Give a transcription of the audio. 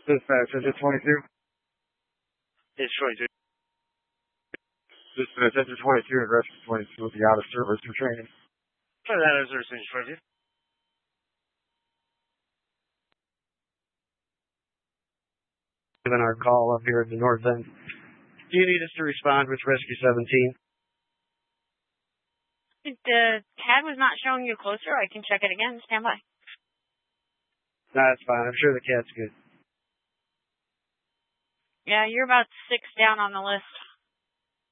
Dispatch, is it 22? It's 22. Dispatch, Enter 22 and Rescue 22 will be out of service for training. Try that as there's 22. Given our call up here at the north end, do you need us to respond with Rescue 17? The CAD was not showing you closer. I can check it again. Stand by. No, that's fine. I'm sure the cat's good. Yeah, you're about 6 down on the list.